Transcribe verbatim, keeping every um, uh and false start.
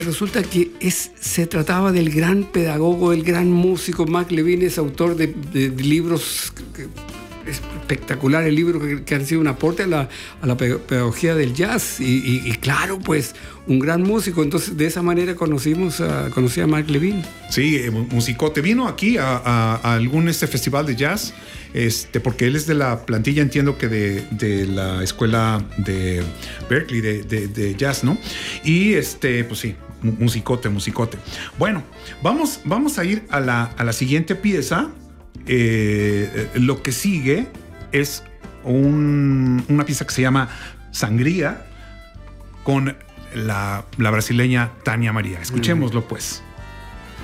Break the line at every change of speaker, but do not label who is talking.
Resulta que es, se trataba del gran pedagogo, el gran músico. Mac Levine es autor de, de, de libros espectaculares, libros que, que han sido un aporte a la, a la pedagogía del jazz. Y, y, y claro, pues, un gran músico. Entonces, de esa manera conocimos a, conocí a Mac Levine.
Sí, eh, musicote. Vino aquí a, a, a algún este festival de jazz, este, porque él es de la plantilla, entiendo que de, de la escuela de Berkeley de, de, de jazz, ¿no? Y este, pues sí, musicote, musicote. Bueno, vamos, vamos a ir a la, a la siguiente pieza. Eh, lo que sigue es un, una pieza que se llama Sangría con la, la brasileña Tania María. Escuchémoslo, pues.